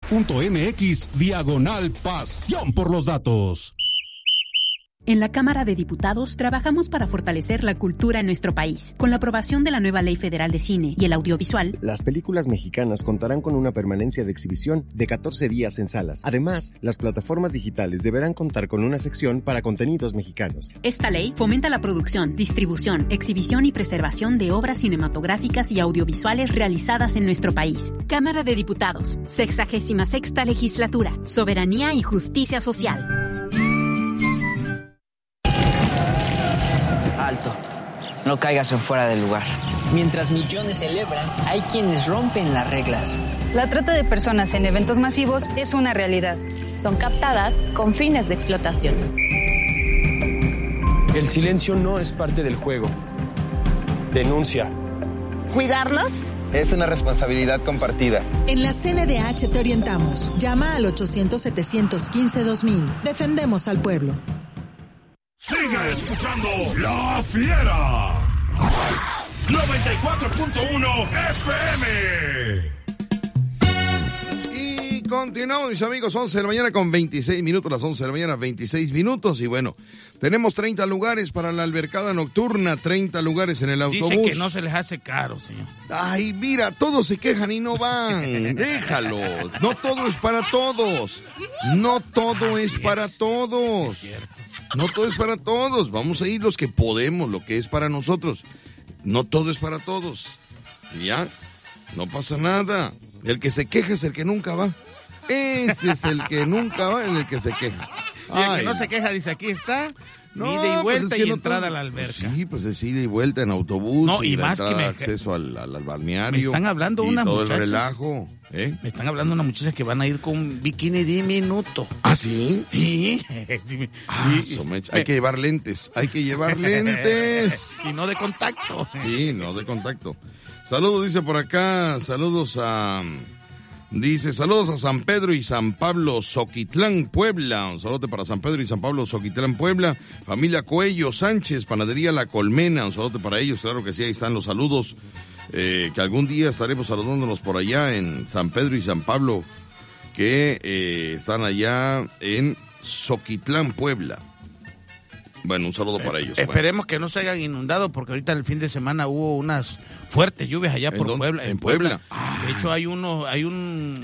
.mx/pasión por los datos. En la Cámara de Diputados trabajamos para fortalecer la cultura en nuestro país. Con la aprobación de la nueva Ley Federal de Cine y el Audiovisual, las películas mexicanas contarán con una permanencia de exhibición de 14 días en salas. Además, las plataformas digitales deberán contar con una sección para contenidos mexicanos. Esta ley fomenta la producción, distribución, exhibición y preservación de obras cinematográficas y audiovisuales realizadas en nuestro país. Cámara de Diputados, 66ª Legislatura, Soberanía y Justicia Social. Alto, no caigas en fuera del lugar. Mientras millones celebran, hay quienes rompen las reglas. La trata de personas en eventos masivos es una realidad. Son captadas con fines de explotación. El silencio no es parte del juego. Denuncia. ¿Cuidarnos? Es una responsabilidad compartida. En la CNDH te orientamos. Llama al 800-715-2000. Defendemos al pueblo. Sigue escuchando La Fiera 94.1 FM. Y continuamos, mis amigos, 11 de la mañana con 26 minutos, las 11 de la mañana 26 minutos. Y bueno, tenemos 30 lugares para la albercada nocturna, 30 lugares en el autobús. Dice que no se les hace caro, señor. Ay, mira, todos se quejan y no van. Déjalo. No todo es para todos. No todo es para todos. Es cierto. No todo es para todos. Vamos a ir los que podemos, lo que es para nosotros. No todo es para todos. Ya, no pasa nada. El que se queja es el que nunca va. Ese es el que nunca va, el que se queja. Y el que no se queja dice, aquí está, ida y vuelta, pues es que y entrada a la alberca. Sí, pues es ida y vuelta en autobús. No, y más que acceso al balneario. Me están hablando y unas todo muchachas. El relajo. Me están hablando unas muchachas que van a ir con bikini diminuto. ¿Ah, sí? Sí. Hay que llevar lentes. Hay que llevar lentes. Y no de contacto. Sí, no de contacto. Saludos, dice por acá. Saludos a San Pedro y San Pablo, Zoquitlán, Puebla. Un saludo para San Pedro y San Pablo, Zoquitlán, Puebla. Familia Coello Sánchez, Panadería La Colmena. Un saludo para ellos, claro que sí, ahí están los saludos. Que algún día estaremos saludándonos por allá en San Pedro y San Pablo, que están allá en Zoquitlán, Puebla. Bueno, un saludo para ellos. Esperemos que no se hayan inundado, porque ahorita el fin de semana hubo unas fuertes lluvias allá por Puebla. En Puebla. De hecho, hay un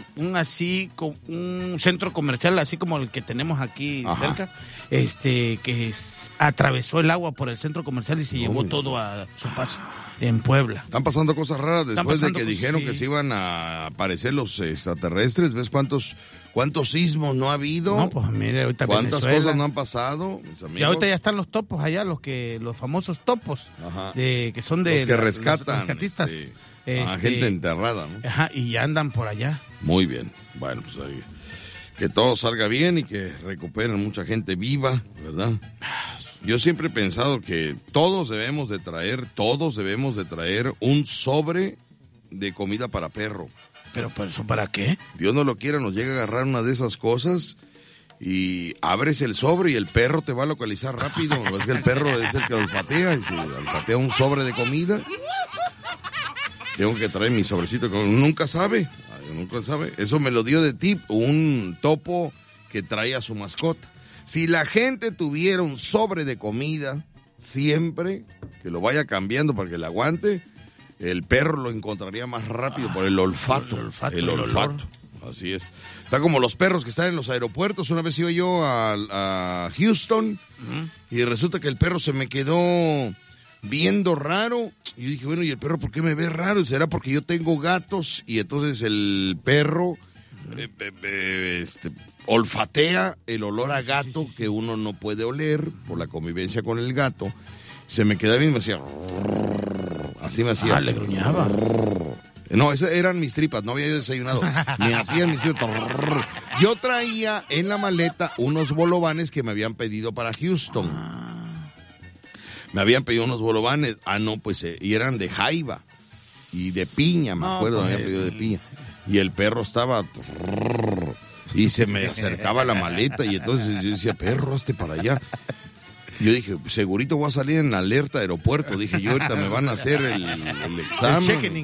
centro comercial, así como el que tenemos aquí cerca, que atravesó el agua por el centro comercial y se llevó todo a su paso en Puebla. Están pasando cosas raras después de que dijeron que se iban a aparecer los extraterrestres. ¿Ves cuántos sismos no ha habido? No, pues mire, ahorita ¿cuántas cosas no han pasado, mis amigos? Y ahorita ya están los topos allá, los famosos topos, que son de los que rescatan, los rescatistas. Gente enterrada, ¿no? Y ya andan por allá. Muy bien. Bueno, pues ahí, que todo salga bien y que recuperen mucha gente viva, ¿verdad? Yo siempre he pensado que todos debemos de traer un sobre de comida para perro. ¿Pero eso para qué? Dios no lo quiera, nos llega a agarrar una de esas cosas y abres el sobre y el perro te va a localizar rápido. Es que el perro es el que olfatea, y si olfatea un sobre de comida, tengo que traer mi sobrecito, nunca sabe. Eso me lo dio de tip un topo que traía a su mascota. Si la gente tuviera un sobre de comida siempre, que lo vaya cambiando para que le aguante, el perro lo encontraría más rápido por el olfato. El olfato. Así es. Está como los perros que están en los aeropuertos. Una vez iba yo a Houston y resulta que el perro se me quedó viendo raro. Y yo dije, bueno, ¿y el perro por qué me ve raro? ¿Será porque yo tengo gatos? Y entonces el perro olfatea el olor a gato que uno no puede oler por la convivencia con el gato. Se me quedaba y me hacía... Así me hacía. Le gruñaba. No, esas eran mis tripas, no había yo desayunado. Me hacían mis tripas. Yo traía en la maleta unos bolovanes que me habían pedido para Houston. Me habían pedido unos bolovanes. Y eran de jaiba y de piña, me acuerdo, me habían pedido de piña. Y el perro estaba... Y se me acercaba la maleta y entonces yo decía, perro, hazte para allá. Yo dije, segurito voy a salir en alerta aeropuerto. Dije, yo ahorita me van a hacer el examen. El checkening.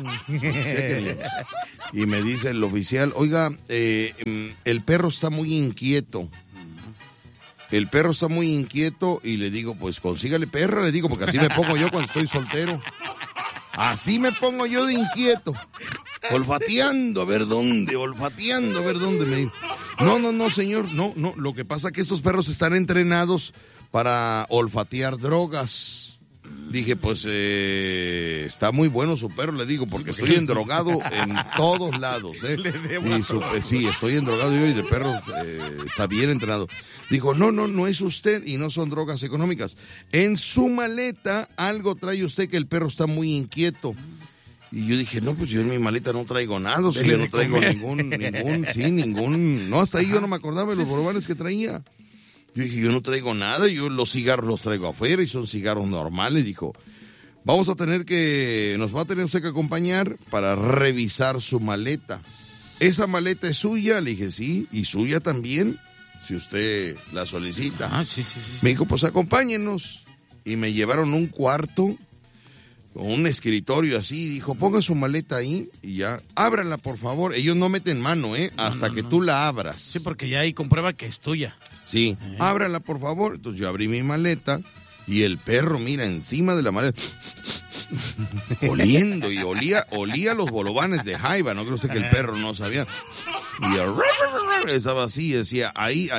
Y me dice el oficial, oiga, el perro está muy inquieto. El perro está muy inquieto y le digo, pues consígale perra, le digo, porque así me pongo yo cuando estoy soltero. Así me pongo yo de inquieto. Olfateando a ver dónde, me dijo. No, señor, no, lo que pasa es que estos perros están entrenados para olfatear drogas. Dije, pues está muy bueno su perro, le digo, porque estoy endrogado en todos lados. Sí, estoy endrogado yo y el perro está bien entrenado. Dijo, no es usted y no son drogas económicas. En su maleta algo trae usted que el perro está muy inquieto. Y yo dije, no, pues yo en mi maleta no traigo nada, o sea, yo no traigo ningún, no, hasta ahí yo no me acordaba de los bolovanes que traía. Yo dije, yo no traigo nada, yo los cigarros los traigo afuera y son cigarros normales. Dijo, nos va a tener usted que acompañar para revisar su maleta. ¿Esa maleta es suya? Le dije, sí, y suya también, si usted la solicita. Sí. Me dijo, pues acompáñenos. Y me llevaron un cuarto, un escritorio así, dijo, ponga su maleta ahí y ya, ábrala por favor. Ellos no meten mano, hasta que tú la abras. Sí, porque ya ahí comprueba que es tuya. Sí, ábrala por favor. Entonces yo abrí mi maleta y el perro, mira, encima de la maleta, oliendo, y olía los bolovanes de jaiba, no creo que el perro no sabía. Y estaba así, decía, ahí,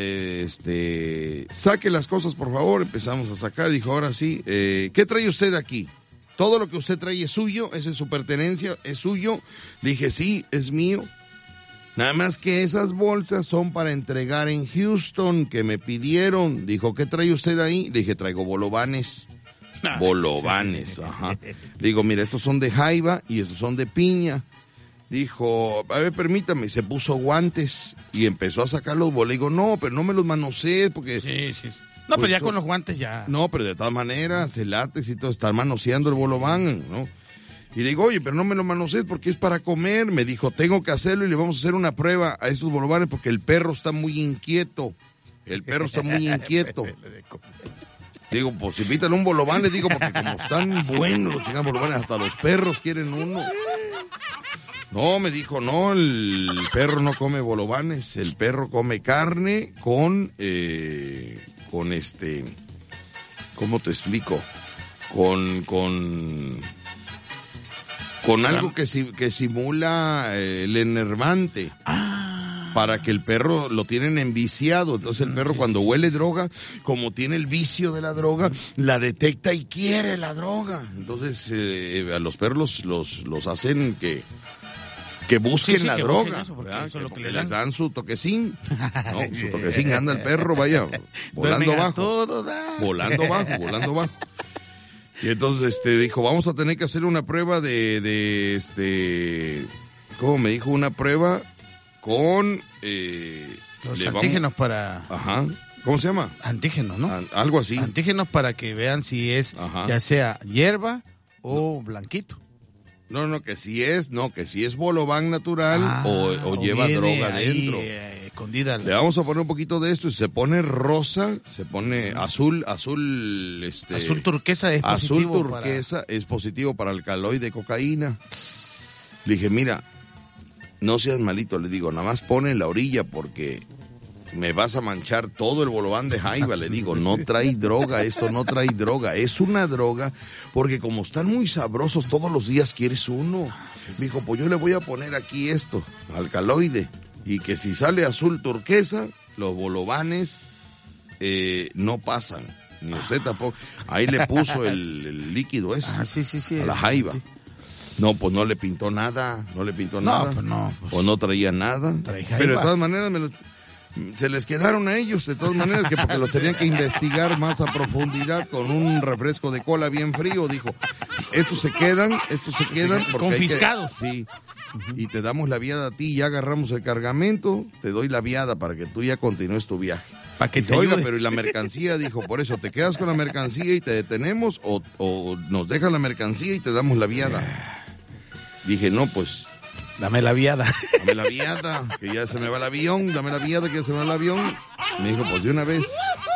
saque las cosas por favor. Empezamos a sacar, dijo, ahora sí, ¿qué trae usted aquí? Todo lo que usted trae es suyo, esa es su pertenencia, es suyo. Le dije, sí, es mío. Nada más que esas bolsas son para entregar en Houston, que me pidieron. Dijo, ¿qué trae usted ahí? Le dije, traigo bolovanes. Bolovanes, ajá. Le digo, mira, estos son de jaiba y estos son de piña. Dijo, a ver, permítame, se puso guantes y empezó a sacar los bolovanes. Digo, no, pero no me los manosees porque... Sí. No, pero ya con los guantes ya. No, pero de todas maneras, el látex y todo, estar manoseando el bolobán, ¿no? Y le digo, oye, pero no me lo manosees porque es para comer. Me dijo, tengo que hacerlo y le vamos a hacer una prueba a estos bolovanes porque el perro está muy inquieto. Digo, pues invítale un bolobán, le digo, porque como están buenos los chingados bolovanes, hasta los perros quieren uno. No, me dijo, no, el perro no come bolovanes, el perro come carne con ¿cómo te explico? Con algo que simula el enervante. Para que el perro lo tienen enviciado. Entonces el perro cuando huele droga, como tiene el vicio de la droga, la detecta y quiere la droga. Entonces a los perros los hacen que busquen la droga, porque les dan su toquecín. No, su toquecín, anda el perro, vaya, volando bajo. Volando bajo. Y entonces dijo, vamos a tener que hacer una prueba ¿cómo me dijo? Una prueba con los antígenos para... Ajá. ¿Cómo se llama? Antígenos, ¿no? Algo así. Antígenos para que vean si es, ya sea hierba o blanquito. No, que si es bolobán natural o lleva droga adentro. Escondida. Le vamos a poner un poquito de esto y se pone rosa, se pone azul turquesa es positivo. Azul turquesa es positivo para alcaloide de cocaína. Le dije, mira, no seas malito, le digo, nada más pone en la orilla porque me vas a manchar todo el bolobán de jaiba. Le digo, no trae droga, esto no trae droga, es una droga porque como están muy sabrosos todos los días quieres uno. Me dijo, pues yo le voy a poner aquí esto, alcaloide, y que si sale azul turquesa, los bolovanes no pasan, ni usted tampoco. Ahí le puso el líquido ese a la jaiba. No, pues no le pintó nada, o no traía nada, pero de todas maneras se les quedaron a ellos, de todas maneras, que porque los tenían que investigar más a profundidad con un refresco de cola bien frío. Dijo, estos se quedan porque confiscados. Sí, y te damos la viada a ti, ya agarramos el cargamento, te doy la viada para que tú ya continúes tu viaje. Para que te oiga, pero y la mercancía, dijo, por eso te quedas con la mercancía y te detenemos o nos dejas la mercancía y te damos la viada. Dije, no, pues... Dame la viada. Dame la viada, que ya se me va el avión. Dame la viada, que ya se me va el avión. Me dijo, pues de una vez.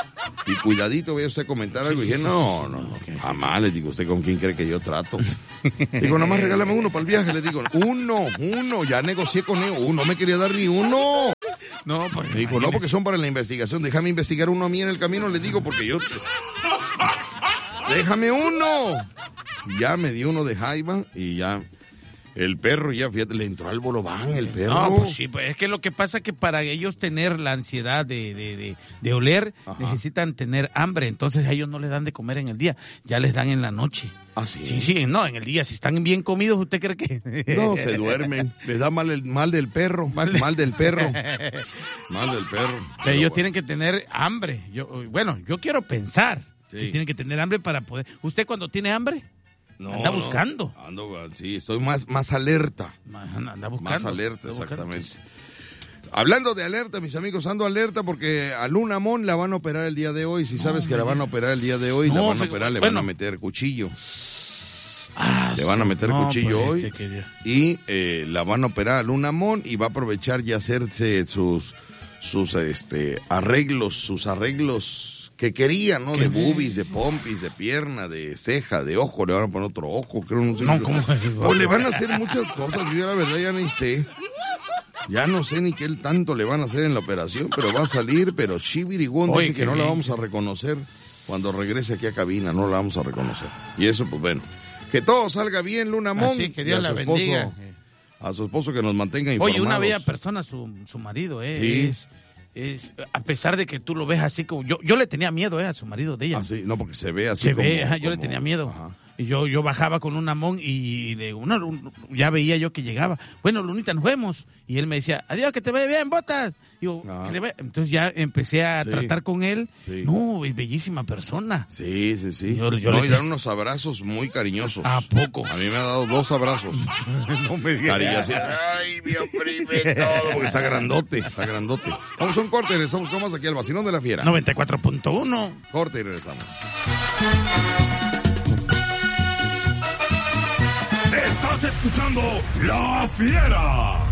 Y cuidadito, voy a usted comentar algo. Y dije, no, jamás. Le digo, ¿usted con quién cree que yo trato? Digo, nomás regálame uno para el viaje. Le digo, uno. Ya negocié con él. No me quería dar ni uno. No, pues. Me dijo, no, porque son para la investigación. Déjame investigar uno a mí en el camino. Le digo, porque yo... Déjame uno. Y ya me dio uno de jaiba y ya... El perro ya, fíjate, le entró al bolobán el perro. No, pues sí, pues es que lo que pasa es que para ellos tener la ansiedad de oler, necesitan tener hambre. Entonces a ellos no les dan de comer en el día, ya les dan en la noche. ¿Ah, sí? Sí, no, en el día, si están bien comidos, ¿usted cree que...? No, se duermen. Les da mal del perro. Mal del perro. Pero ellos tienen que tener hambre. Yo quiero pensar que tienen que tener hambre para poder... ¿Usted cuando tiene hambre? No, anda buscando. Sí, estoy más alerta. Anda buscando. Más alerta, exactamente. Hablando de alerta, mis amigos, ando alerta porque a Luna Mon la van a operar el día de hoy. Si sabes que la van a operar el día de hoy, la van a operar, le van a meter cuchillo. Le van a meter cuchillo hoy. Y la van a operar a Luna Mon y va a aprovechar y hacerse sus arreglos que quería, ¿no? De boobies, de pompis, de pierna, de ceja, de ojo. Le van a poner otro ojo, creo, no sé. O le van a hacer muchas cosas. Yo la verdad ya ni sé. Ya no sé ni qué tanto le van a hacer en la operación, pero va a salir, pero chibirigón, dice que no la vamos a reconocer cuando regrese aquí a cabina, no la vamos a reconocer. Y eso, pues bueno, que todo salga bien, Luna Mon. Así que Dios la bendiga. A su esposo que nos mantenga informados. Oye, una bella persona, su marido, Sí. A pesar de que tú lo ves así como... Yo le tenía miedo a su marido de ella. Ah, sí, no, porque se ve así yo le tenía miedo. Ajá. Y yo bajaba con un amón y ya veía yo que llegaba. Bueno, Lunita, nos vemos. Y él me decía, adiós, que te vaya bien, botas. Entonces ya empecé a tratar con él. Sí. No, es bellísima persona. Sí. Y dan unos abrazos muy cariñosos. ¿A poco? A mí me ha dado 2 abrazos. No me digas. Ay, me oprime todo. Porque está grandote. Vamos a un corte y regresamos con más aquí al Vacilón de la Fiera. 94.1. Corte y regresamos. Estás escuchando La Fiera.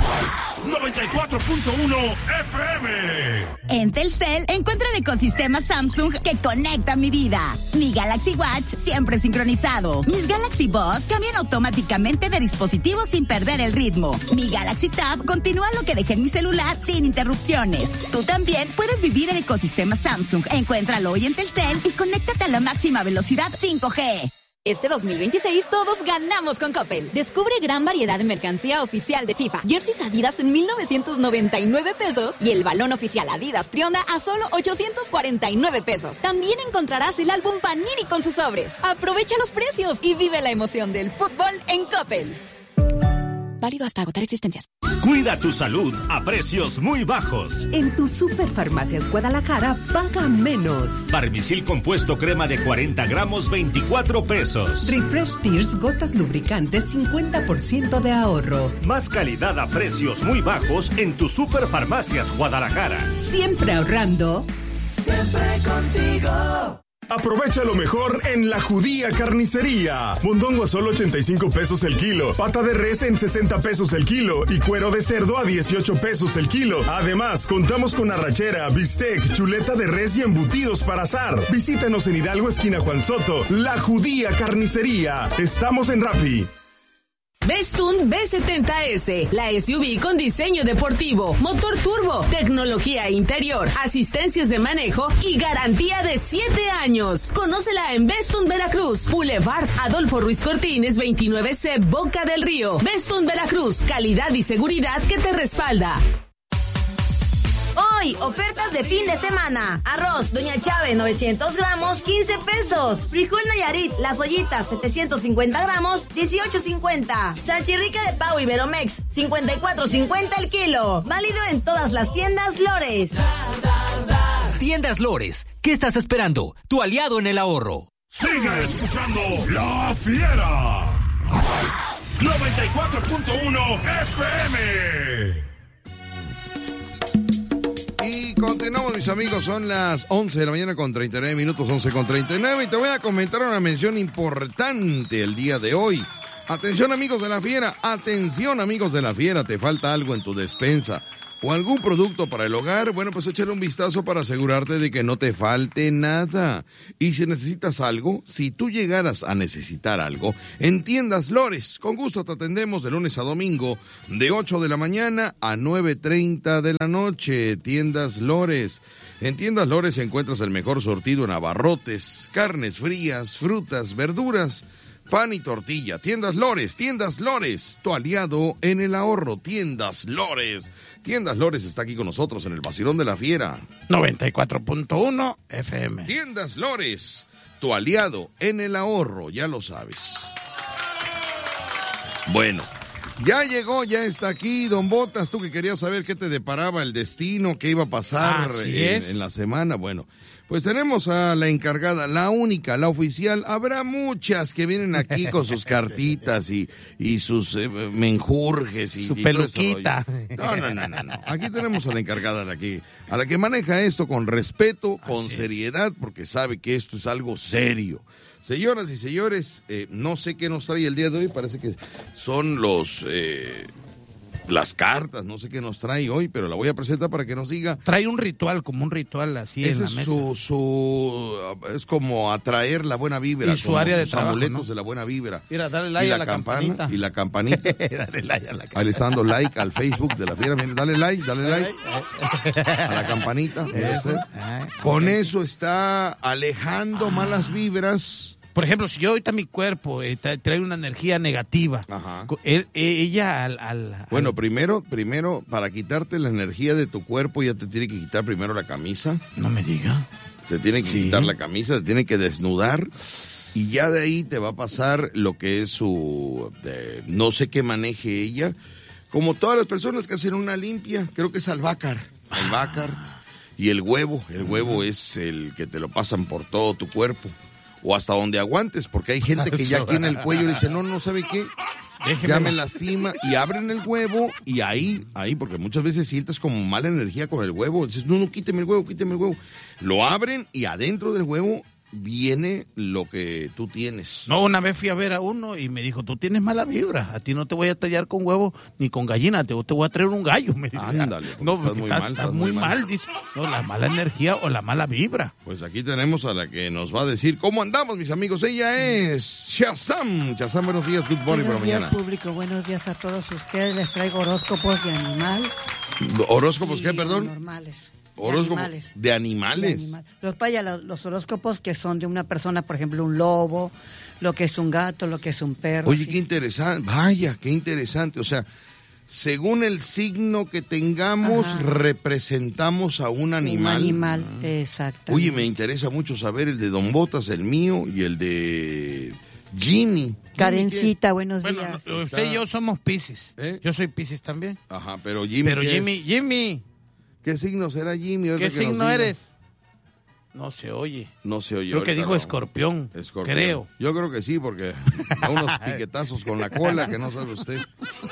94.1 FM. En Telcel encuentro el ecosistema Samsung que conecta mi vida. Mi Galaxy Watch siempre sincronizado. Mis Galaxy Buds cambian automáticamente de dispositivo sin perder el ritmo. Mi Galaxy Tab continúa lo que dejé en mi celular sin interrupciones. Tú también puedes vivir el ecosistema Samsung. Encuéntralo hoy en Telcel y conéctate a la máxima velocidad 5G. Este 2026 todos ganamos con Coppel. Descubre gran variedad de mercancía oficial de FIFA. Jerseys Adidas en 1,999 pesos y el balón oficial Adidas Trionda a solo 849 pesos. También encontrarás el álbum Panini con sus sobres. Aprovecha los precios y vive la emoción del fútbol en Coppel. Válido hasta agotar existencias. Cuida tu salud a precios muy bajos. En tu Superfarmacias Guadalajara, paga menos. Barbicil compuesto crema de 40 gramos, 24 pesos. Refresh Tears gotas lubricantes, 50% de ahorro. Más calidad a precios muy bajos en tu Superfarmacias Guadalajara. Siempre ahorrando. Siempre contigo. Aprovecha lo mejor en La Judía Carnicería. Mondongo a solo 85 pesos el kilo. Pata de res en 60 pesos el kilo. Y cuero de cerdo a 18 pesos el kilo. Además, contamos con arrachera, bistec, chuleta de res y embutidos para asar. Visítanos en Hidalgo, esquina Juan Soto. La Judía Carnicería. Estamos en Rappi. Bestun B70S, la SUV con diseño deportivo, motor turbo, tecnología interior, asistencias de manejo y garantía de 7 años. Conócela en Bestun Veracruz, Boulevard Adolfo Ruiz Cortines 29C, Boca del Río. Bestun Veracruz, calidad y seguridad que te respalda. Hoy, ofertas de fin de semana. Arroz Doña Chave, 900 gramos, 15 pesos. Frijol Nayarit, las ollitas, 750 gramos, 18.50. Salchirrica de pavo Iberomex, 54.50 el kilo. Válido en todas las tiendas Lores. Tiendas Lores, ¿qué estás esperando? Tu aliado en el ahorro. Sigue escuchando La Fiera. 94.1 FM. Y continuamos, mis amigos, son las 11 de la mañana con 39 minutos, 11:39, y te voy a comentar una mención importante el día de hoy. Atención, amigos de La Fiera, te falta algo en tu despensa, o algún producto para el hogar, bueno, pues échale un vistazo para asegurarte de que no te falte nada. Y si necesitas algo, si tú llegaras a necesitar algo, en Tiendas Lores, con gusto te atendemos de lunes a domingo, de 8 de la mañana a 9:30 de la noche. Tiendas Lores. En Tiendas Lores encuentras el mejor surtido en abarrotes, carnes frías, frutas, verduras, pan y tortilla. Tiendas Lores, tu aliado en el ahorro. Tiendas Lores está aquí con nosotros en el Vacilón de la Fiera. 94.1 FM. Tiendas Lores, tu aliado en el ahorro, ya lo sabes. Bueno, ya llegó, ya está aquí, don Botas, tú que querías saber qué te deparaba el destino, qué iba a pasar en la semana. Bueno, pues tenemos a la encargada, la única, la oficial. Habrá muchas que vienen aquí con sus cartitas y sus menjurjes y su y peluquita. No. Aquí tenemos a la encargada, a la que maneja esto con respeto, con seriedad, porque sabe que esto es algo serio. Señoras y señores, no sé qué nos trae el día de hoy, parece que son las cartas, no sé qué nos trae hoy, pero la voy a presentar para que nos diga. Trae un ritual, como un ritual así en la mesa. Es como atraer la buena vibra, y su área de trabajo, amuletos, ¿no? de la buena vibra. Mira, dale like a la campanita. Y la campanita. Dale like a la campanita. Ahí le está dando like al Facebook de la Fiera. Mira, dale like a la campanita. Con eso está alejando malas vibras. Por ejemplo, si yo ahorita mi cuerpo trae una energía negativa, ella Bueno, primero, para quitarte la energía de tu cuerpo, ya te tiene que quitar primero la camisa. No me diga. Te tiene que quitar la camisa, te tiene que desnudar, y ya de ahí te va a pasar lo que es no sé qué maneje ella, como todas las personas que hacen una limpia, creo que es albahaca. Y el huevo es el que te lo pasan por todo tu cuerpo. O hasta donde aguantes, porque hay gente que ya aquí en el cuello dice, no ¿sabe qué? Ya me lastima, y abren el huevo, y ahí, porque muchas veces sientes como mala energía con el huevo, dices, no, quíteme el huevo. Lo abren, y adentro del huevo viene lo que tú tienes. No, una vez fui a ver a uno y me dijo, tú tienes mala vibra, a ti no te voy a tallar con huevo ni con gallina, te voy a traer un gallo. Me dice, ándale, no, estás muy mal, dice. No, la mala energía o la mala vibra. Pues aquí tenemos a la que nos va a decir cómo andamos, mis amigos. Ella es Shazam. Shazam, buenos días, good morning por la mañana. Buenos días, público, buenos días a todos ustedes. Les traigo horóscopos de animal. ¿Horóscopos qué, perdón? Normales. Horóscopos de animales. Los horóscopos que son de una persona, por ejemplo, un lobo, lo que es un gato, lo que es un perro. Oye, qué interesante. Vaya, qué interesante. O sea, según el signo que tengamos, representamos a un animal. Un animal, exacto. Oye, me interesa mucho saber el de Don Botas, el mío, y el de Jimmy. Karencita, buenos días. Bueno, usted y yo somos Piscis. Yo soy Piscis también. Ajá, pero Jimmy. ¿Qué signo será Jimmy? ¿Qué signo eres? No se oye. Creo que dijo escorpión. Creo. Yo creo que sí, porque da unos piquetazos con la cola que no sabe usted.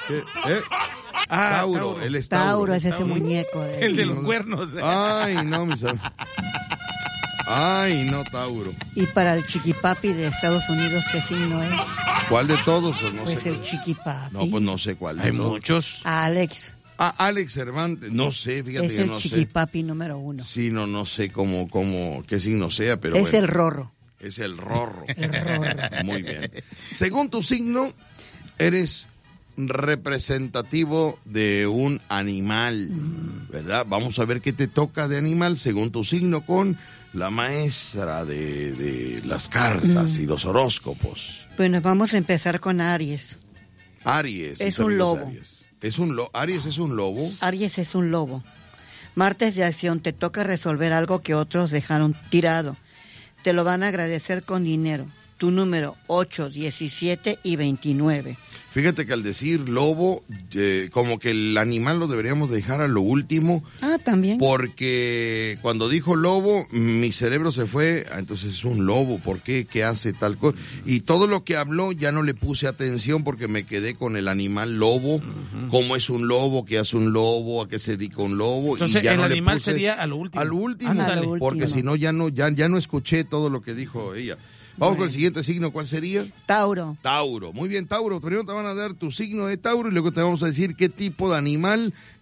Tauro. Él es Tauro. Tauro es ese muñeco. El de los cuernos. Ay, no, mis amigos. Ay, no, Tauro. Y para el chiquipapi de Estados Unidos, ¿qué signo es? ¿Cuál de todos? No pues sé. El chiquipapi. No, pues no sé cuál. Hay muchos. Alex. Alex Cervantes, no sé, fíjate es que no sé. Es el chiquipapi número 1. Sí, no sé qué signo sea, pero es bueno. El rorro. Es el rorro. Muy bien. Según tu signo, eres representativo de un animal, ¿verdad? Vamos a ver qué te toca de animal según tu signo con la maestra de las cartas y los horóscopos. Bueno, vamos a empezar con Aries. Aries. Es un lobo. Aries es un lobo. Aries es un lobo. Martes de acción, te toca resolver algo que otros dejaron tirado. Te lo van a agradecer con dinero. Tu número 8, 17 y 29. Fíjate que al decir lobo, como que el animal lo deberíamos dejar a lo último. Ah, también. Porque cuando dijo lobo, mi cerebro se fue, entonces es un lobo, ¿por qué? ¿Qué hace tal cosa? Y todo lo que habló ya no le puse atención porque me quedé con el animal lobo, cómo es un lobo, qué hace un lobo, a qué se dedica un lobo. Entonces y ya el no animal le puse sería a lo último. A lo último, porque si no ya no escuché todo lo que dijo ella. Vamos con el siguiente signo, ¿cuál sería? Tauro. Tauro, muy bien, Tauro. Primero te van a dar tu signo de Tauro y luego te vamos a decir qué tipo de animal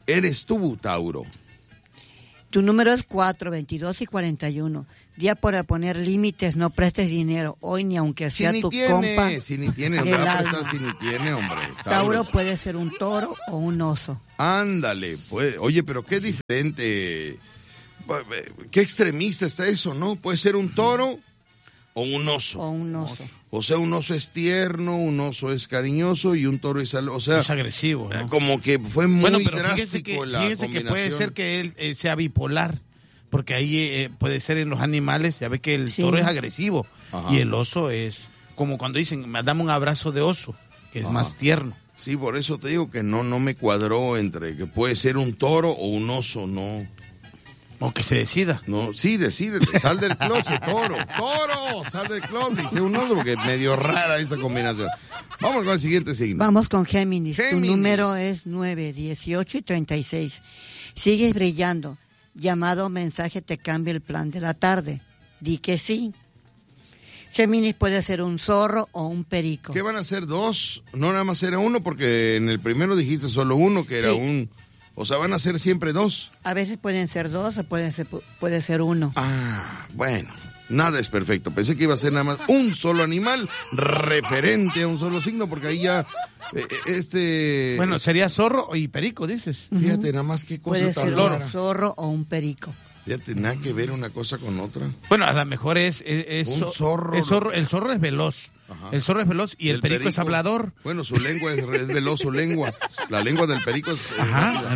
eres tú, Tauro. Tu número es 4, 22 y 41. Día para poner límites, no prestes dinero. Hoy ni aunque sea tu compa. Si ni tiene, hombre, si ni tiene, hombre. Tauro puede ser un toro o un oso. Ándale, pues, oye, pero qué diferente, qué extremista está eso, ¿no? Puede ser un toro o un oso. O un oso. O sea, un oso es tierno, un oso es cariñoso y un toro es agresivo, ¿no? Como que fue muy drástico la fíjese combinación. Que puede ser que él sea bipolar, porque ahí puede ser en los animales, ya ve que el toro es agresivo. Ajá. Y el oso es como cuando dicen, dame un abrazo de oso, que es más tierno. Sí, por eso te digo que no me cuadró entre que puede ser un toro o un oso, no. O que se decida. No, sí, decídete, sal del closet, toro, sal del closet y sé un oso, porque es medio rara esa combinación. Vamos con el siguiente signo. Vamos con Géminis. Tu número es 9, 18 y 36. Sigues brillando. Llamado mensaje te cambia el plan de la tarde. Di que sí. Géminis puede ser un zorro o un perico. ¿Qué van a ser dos? No nada más era uno, porque en el primero dijiste solo uno, que era un... O sea, ¿van a ser siempre dos? A veces pueden ser dos o puede ser uno. Ah, bueno. Nada es perfecto. Pensé que iba a ser nada más un solo animal referente a un solo signo, porque ahí ya Bueno, sería zorro y perico, dices. Fíjate, nada más qué cosa puede tan ser rara. un zorro o un perico. Fíjate, nada que ver una cosa con otra. Bueno, a lo mejor es un zorro. El zorro es veloz. Ajá. El zorro es veloz y el perico es hablador. Bueno, su lengua es veloz, su lengua. La lengua del perico es... Ajá.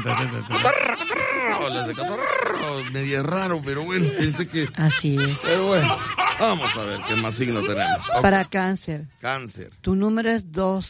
Media raro, pero bueno, pensé que... Así es. Pero bueno, vamos a ver qué más signo tenemos. Okay. Para Cáncer. Cáncer. Tu número es 2,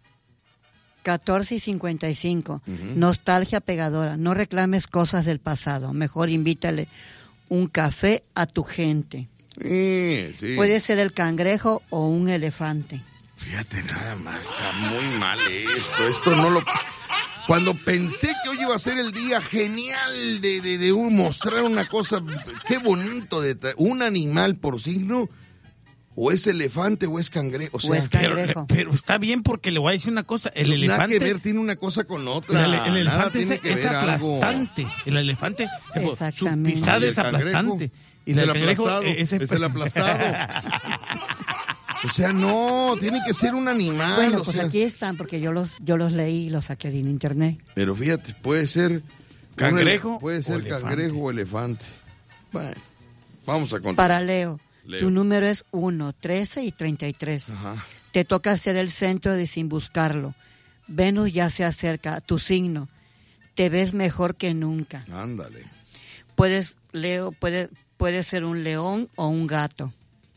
14 y 55. Nostalgia pegadora. No reclames cosas del pasado. Mejor invítale un café a tu gente. Sí. Puede ser el cangrejo o un elefante. Fíjate, nada más, está muy mal esto no lo... Cuando pensé que hoy iba a ser el día genial de mostrar una cosa, qué bonito, un animal por signo, o es elefante o es cangrejo. O es cangrejo. Pero está bien, porque le voy a decir una cosa, el elefante... Nada que ver, tiene una cosa con otra. El elefante es aplastante. El elefante, su pisada es aplastante. Y el aplastado, es el aplastado. O sea, no, tiene que ser un animal. Bueno, pues aquí están, porque yo los leí y los saqué de internet. Pero fíjate, puede ser cangrejo, puede ser cangrejo o elefante. Bueno, vamos a continuar. Para Leo, tu número es 1, 13 y 33. Ajá. Te toca ser el centro de sin buscarlo. Venus ya se acerca a tu signo. Te ves mejor que nunca. Ándale. Puede ser un león o un gato.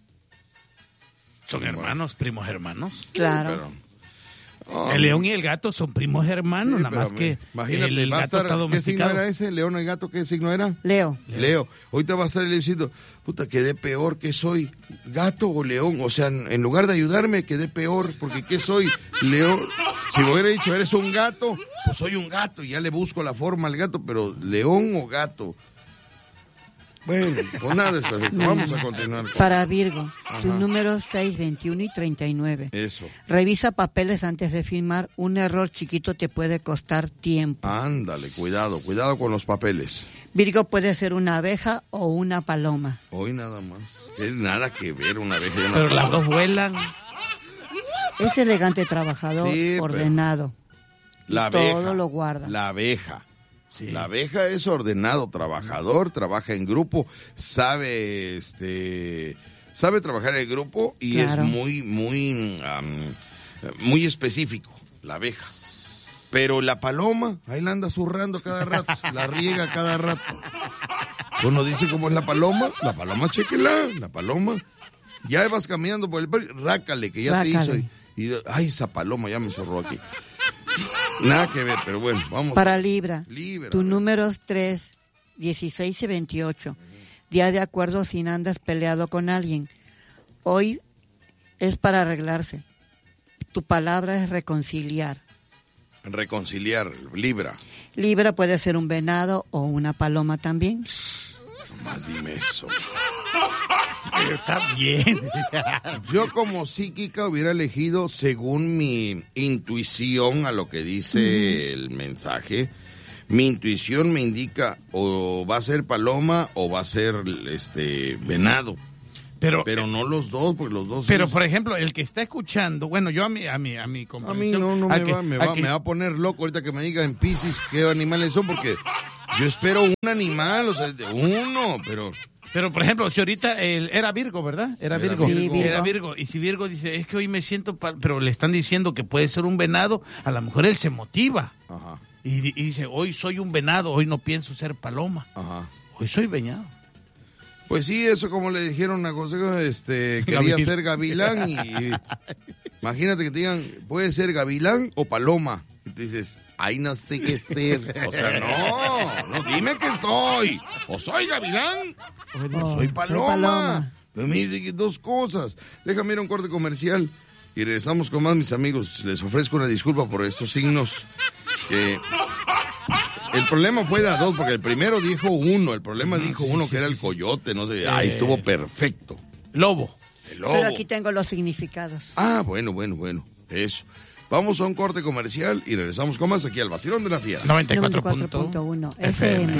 ¿Son hermanos, primos hermanos? Claro. El león y el gato son primos hermanos, nada más que imagínate, el gato está domesticado. ¿Qué signo era ese? ¿León y el gato qué signo era? Leo. Ahorita va a estar el diciendo, puta, quedé peor, ¿qué soy? ¿Gato o león? O sea, en lugar de ayudarme, quedé peor, porque ¿qué soy? León. Si me hubiera dicho, eres un gato, pues soy un gato, y ya le busco la forma al gato, pero ¿león o gato? Bueno, pues nada, vamos a continuar. Para Virgo, tus números 6, 21 y 39. Eso. Revisa papeles antes de firmar. Un error chiquito te puede costar tiempo. Ándale, cuidado con los papeles. Virgo puede ser una abeja o una paloma. Hoy nada más. Es nada que ver una abeja y una Pero paloma. las dos vuelan. Es elegante, trabajador, ordenado. La abeja, todo lo guarda. La abeja. Sí. La abeja es ordenado, trabajador, trabaja en grupo, sabe trabajar en grupo y claro. Es muy específico, la abeja. Pero la paloma, ahí la anda zurrando cada rato, la riega cada rato. Uno dice cómo es la paloma, chéquela, la paloma. Ya vas caminando por el parque, rácale, que ya te hizo. Y ay, esa paloma ya me zorró aquí. Nada que ver, pero bueno, vamos. Para Libra, tu números 3, 16 y 28. Día de acuerdo si andas peleado con alguien. Hoy es para arreglarse. Tu palabra es reconciliar. Reconciliar, Libra. Libra puede ser un venado o una paloma también. Más dime eso. Pero está bien. Yo como psíquica hubiera elegido, según mi intuición a lo que dice el mensaje, Mi intuición me indica o va a ser paloma o va a ser venado. Pero no los dos, porque los dos... Pero, por ejemplo, el que está escuchando, bueno, yo a mi comprensión... A mí no me va a poner loco ahorita que me diga en Piscis qué animales son, porque yo espero un animal, o sea, uno, pero... Pero, por ejemplo, si ahorita era Virgo, ¿verdad? Era Virgo. Sí, Virgo. Era Virgo. Y si Virgo dice, es que hoy me siento... Pero le están diciendo que puede ser un venado, a lo mejor él se motiva. Ajá. Y dice, hoy soy un venado, hoy no pienso ser paloma. Ajá. Hoy soy venado. Pues sí, eso como le dijeron a Consejo, quería ser gavilán y imagínate que te digan, puede ser gavilán o paloma. Y tú dices, ay, no sé qué ser. O sea, no, dime qué soy. O soy gavilán o soy paloma. Pero me dice que dos cosas. Déjame ir a un corte comercial y regresamos con más, mis amigos. Les ofrezco una disculpa por estos signos. El problema fue de a dos, porque el primero dijo uno, el problema dijo uno que era el coyote, no sé, ahí estuvo perfecto. Lobo. El lobo. Pero aquí tengo los significados. Ah, bueno, eso. Vamos a un corte comercial y regresamos con más aquí al Vacilón de la Fiera. 94.1 FM.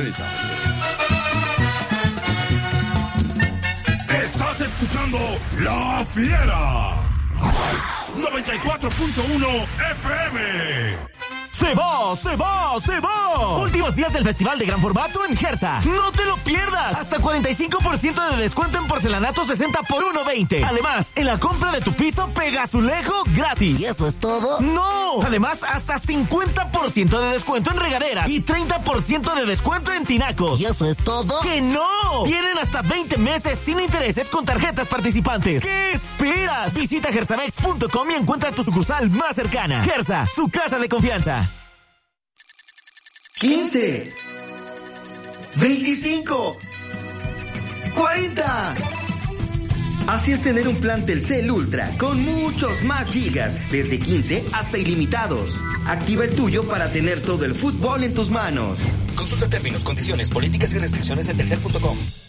Estás escuchando La Fiera. 94.1 FM. ¡Se va! Últimos días del Festival de Gran Formato en Gersa. ¡No te lo pierdas! Hasta 45% de descuento en porcelanato 60 por 1.20. Además, en la compra de tu piso, pega azulejo gratis. ¿Y eso es todo? ¡No! Además, hasta 50% de descuento en regaderas y 30% de descuento en tinacos. ¿Y eso es todo? ¡Que no! Tienen hasta 20 meses sin intereses con tarjetas participantes. ¿Qué esperas? Visita gersamex.com y encuentra tu sucursal más cercana. Gersa, su casa de confianza. 15, 25, 40. Así es tener un plan Telcel Ultra con muchos más gigas, desde 15 hasta ilimitados. Activa el tuyo para tener todo el fútbol en tus manos. Consulta términos, condiciones, políticas y restricciones en telcel.com.